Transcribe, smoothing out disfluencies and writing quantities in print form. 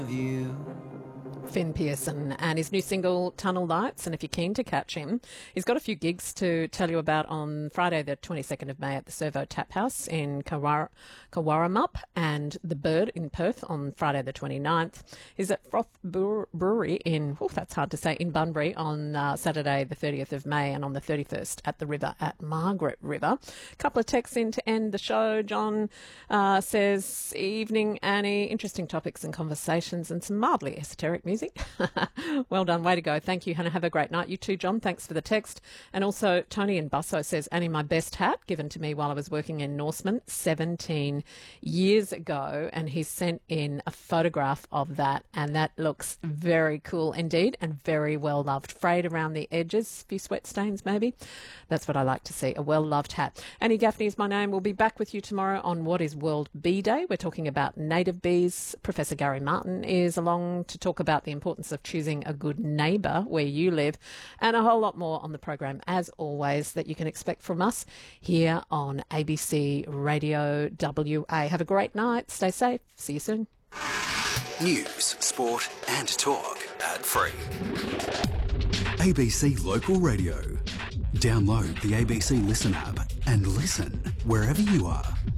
You. Finn Pearson and his new single Tunnel Lights, and if you're keen to catch him, he's got a few gigs to tell you about on Friday the 22nd of May at the Servo Tap House in Kawarramup and The Bird in Perth on Friday the 29th. He's at Froth Brewery in, that's hard to say, in Bunbury on Saturday the 30th of May and on the 31st at the River at Margaret River. A couple of texts in to end the show. John says, evening Annie, interesting topics and conversations and some mildly esoteric music. Well done. Way to go. Thank you, Hannah. Have a great night. You too, John. Thanks for the text. And also, Tony in Busso says, Annie, my best hat given to me while I was working in Norseman 17 years ago. And he sent in a photograph of that. And that looks very cool indeed and very well loved. Frayed around the edges, a few sweat stains maybe. That's what I like to see. A well-loved hat. Annie Gaffney is my name. We'll be back with you tomorrow on what is World Bee Day. We're talking about native bees. Professor Gary Martin is along to talk about the importance of choosing a good neighbour where you live, and a whole lot more on the program, as always, that you can expect from us here on ABC Radio WA. Have a great night. Stay safe. See you soon. News, sport and talk. Ad-free. ABC Local Radio. Download the ABC Listen app and listen wherever you are.